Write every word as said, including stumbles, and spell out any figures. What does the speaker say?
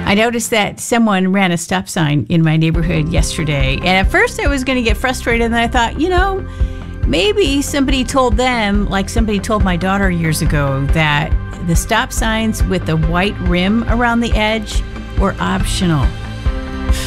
I noticed that someone ran a stop sign in my neighborhood yesterday. And at first I was going to get frustrated. And then I thought, you know, maybe somebody told them, like somebody told my daughter years ago, that the stop signs with the white rim around the edge were optional.